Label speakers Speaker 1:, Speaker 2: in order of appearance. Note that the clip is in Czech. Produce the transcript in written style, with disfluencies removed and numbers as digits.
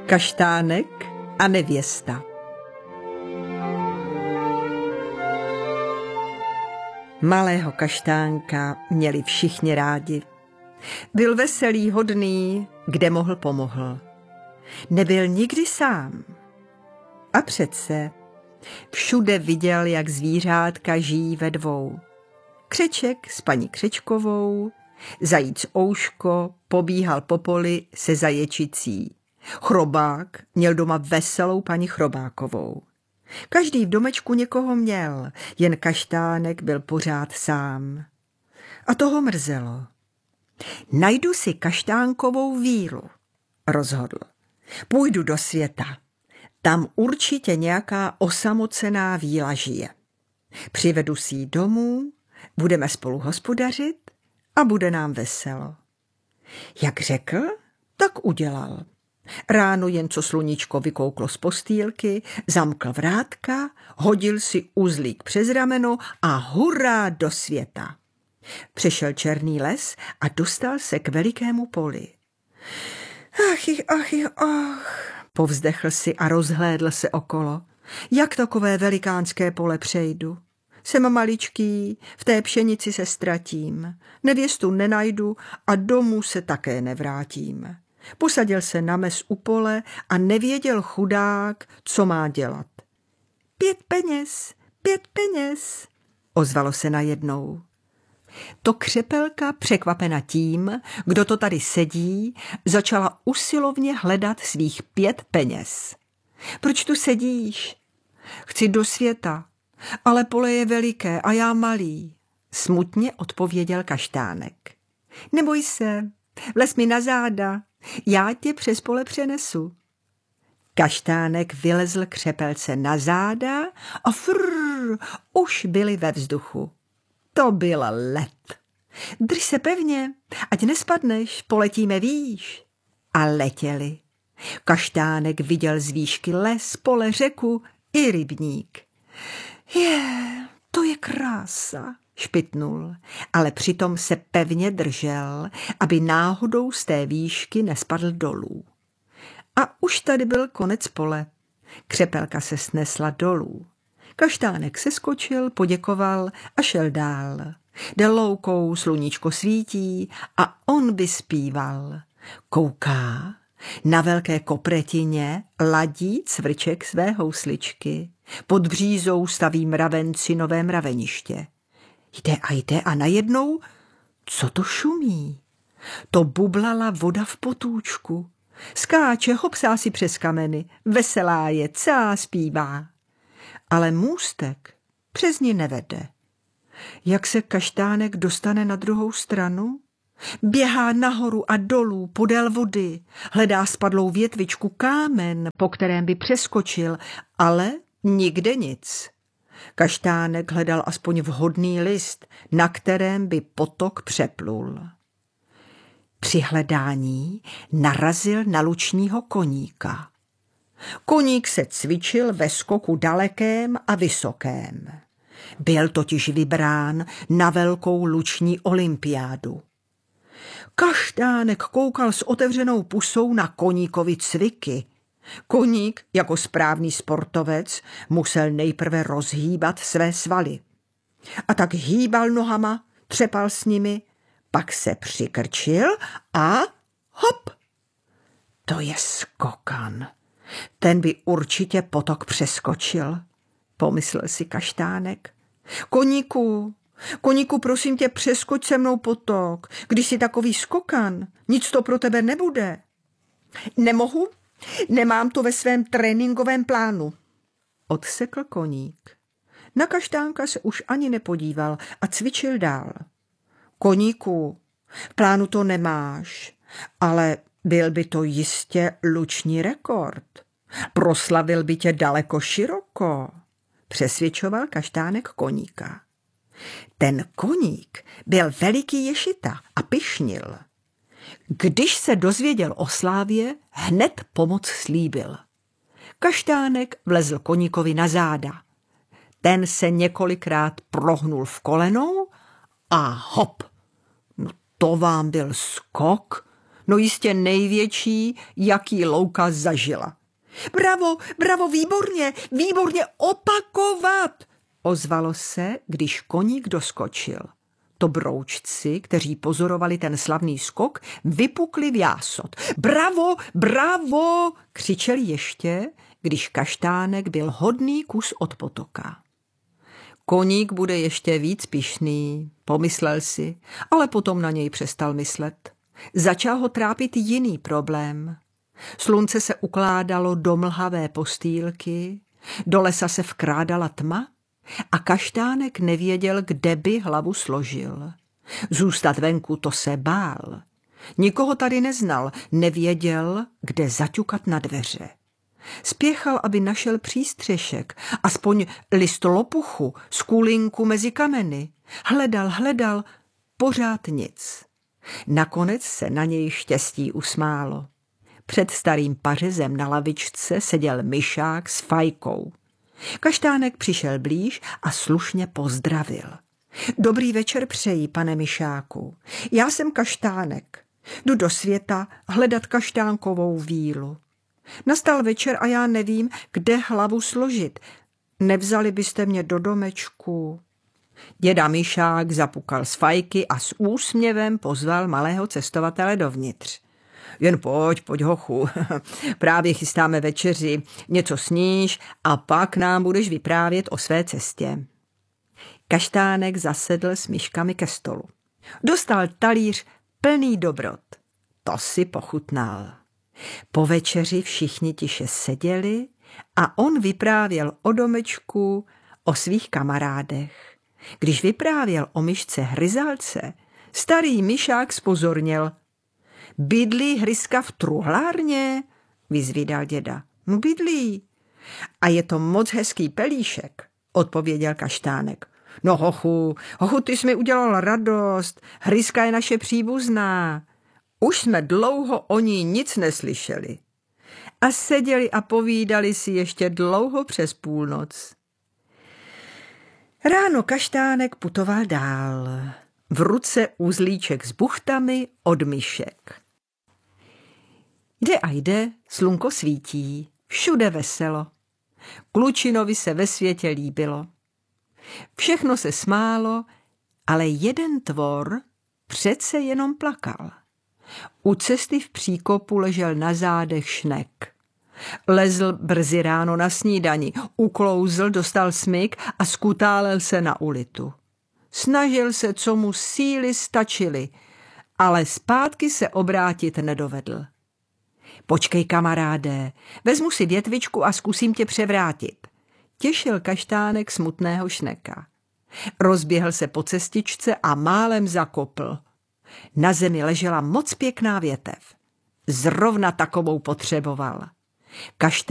Speaker 1: Kaštánek a nevěsta. Malého kaštánka měli všichni rádi. Byl veselý, hodný, kde mohl, pomohl. Nebyl nikdy sám. A přece všude viděl, jak zvířátka žijí ve dvou. Křeček s paní Křečkovou, zajíc Ouško pobíhal po poli se zaječicí. Chrobák měl doma veselou paní Chrobákovou. Každý v domečku někoho měl, jen Kaštánek byl pořád sám. A toho mrzelo. Najdu si kaštánkovou vílu, rozhodl. Půjdu do světa. Tam určitě nějaká osamocená víla žije. Přivedu si ji domů, budeme spolu hospodařit a bude nám veselo. Jak řekl, tak udělal. Ráno jen co sluníčko vykouklo z postýlky, zamkl vrátka, hodil si uzlík přes rameno a hurá do světa. Přešel černý les a dostal se k velikému poli. Ach, povzdechl si a rozhlédl se okolo. Jak takové velikánské pole přejdu? Jsem maličký, v té pšenici se ztratím, nevěstu nenajdu a domů se také nevrátím. Posadil se na mez u pole a nevěděl chudák, co má dělat. 5 peněz, ozvalo se najednou. To Křepelka, překvapena tím, kdo to tady sedí, začala usilovně hledat svých 5 peněz. Proč tu sedíš? Chci do světa, ale pole je veliké a já malý, smutně odpověděl Kaštánek. Neboj se, vlez mi na záda, já tě přes pole přenesu. Kaštánek vylezl Křepelce na záda a už byli ve vzduchu. To byl let. Drž se pevně, ať nespadneš, poletíme výš. A letěli. Kaštánek viděl z výšky les, pole, řeku i rybník. To je krása, špitnul, ale přitom se pevně držel, aby náhodou z té výšky nespadl dolů. A už tady byl konec pole. Křepelka se snesla dolů. Kaštánek seskočil, poděkoval a šel dál. Jde loukou, sluníčko svítí a on by zpíval. Kouká, na velké kopretině ladí cvrček své housličky. Pod břízou staví mravenci nové mraveniště. Jde a najednou, co to šumí? To bublala voda v potůčku. Skáče, hopsá si přes kameny, veselá je, zpívá. Ale můstek přes ní nevede. Jak se Kaštánek dostane na druhou stranu? Běhá nahoru a dolů podél vody, hledá spadlou větvičku, kámen, po kterém by přeskočil, ale nikde nic. Kaštánek hledal aspoň vhodný list, na kterém by potok přeplul. Při hledání narazil na lučního koníka. Koník se cvičil ve skoku dalekém a vysokém. Byl totiž vybrán na velkou luční olympiádu. Kaštánek koukal s otevřenou pusou na koníkovi cviky. Koník, jako správný sportovec, musel nejprve rozhýbat své svaly. A tak hýbal nohama, třepal s nimi, pak se přikrčil a hop! To je skokan. Ten by určitě potok přeskočil, pomyslel si Kaštánek. Koníku, prosím tě, přeskoč se mnou potok, když jsi takový skokan, nic to pro tebe nebude. Nemohu, nemám to ve svém tréninkovém plánu, odsekl koník. Na Kaštánka se už ani nepodíval a cvičil dál. Koníku, v plánu to nemáš, ale byl by to jistě luční rekord. Proslavil by tě daleko široko, přesvědčoval Kaštánek koníka. Ten koník byl veliký ješita a pyšnil. Když se dozvěděl o slávě, hned pomoc slíbil. Kaštánek vlezl koníkovi na záda. Ten se několikrát prohnul v kolenou a hop. No to vám byl skok, No jistě největší, jaký louka zažila. Bravo, bravo, výborně, výborně, opakovat, ozvalo se, když koník doskočil. To broučci, kteří pozorovali ten slavný skok, vypukli v jásot. Bravo, bravo, křičeli ještě, když Kaštánek byl hodný kus od potoka. Koník bude ještě víc pyšný, pomyslel si, ale potom na něj přestal myslet. Začal ho trápit jiný problém. Slunce se ukládalo do mlhavé postýlky, do lesa se vkrádala tma a Kaštánek nevěděl, kde by hlavu složil. Zůstat venku, to se bál. Nikoho tady neznal, nevěděl, kde zaťukat na dveře. Spěchal, aby našel přístřešek, aspoň list lopuchu, skulinku mezi kameny. Hledal, pořád nic. Nakonec se na něj štěstí usmálo. Před starým pařezem na lavičce seděl myšák s fajkou. Kaštánek přišel blíž a slušně pozdravil. Dobrý večer přeji, pane myšáku. Já jsem Kaštánek. Jdu do světa hledat kaštánkovou vílu. Nastal večer a já nevím, kde hlavu složit. Nevzali byste mě do domečku? Děda myšák zapukal z fajky a s úsměvem pozval malého cestovatele dovnitř. Jen pojď hochu, právě chystáme večeři, něco sníš a pak nám budeš vyprávět o své cestě. Kaštánek zasedl s myškami ke stolu. Dostal talíř plný dobrot. To si pochutnal. Po večeři všichni tiše seděli a on vyprávěl o domečku, o svých kamarádech. Když vyprávěl o myšce Hryzalce, starý myšák zpozorněl. Bydlí Hryzka v truhlárně? Vyzvídal děda. No bydlí. A je to moc hezký pelíšek, odpověděl Kaštánek. No hochu, ty jsi mi udělal radost, Hryzka je naše příbuzná. Už jsme dlouho o ní nic neslyšeli. A seděli a povídali si ještě dlouho přes půlnoc. Ráno Kaštánek putoval dál. V ruce uzlíček s buchtami od myšek. Jde, slunko svítí, všude veselo. Klučinovi se ve světě líbilo. Všechno se smálo, ale jeden tvor přece jenom plakal. U cesty v příkopu ležel na zádech Šnek. Lezl brzy ráno na snídani, uklouzl, dostal smyk a skutálel se na ulitu. Snažil se, co mu síly stačily, ale zpátky se obrátit nedovedl. Počkej, kamaráde, vezmu si větvičku a zkusím tě převrátit. Těšil Kaštánek smutného Šneka. Rozběhl se po cestičce a málem zakopl. Na zemi ležela moc pěkná větev. Zrovna takovou potřeboval.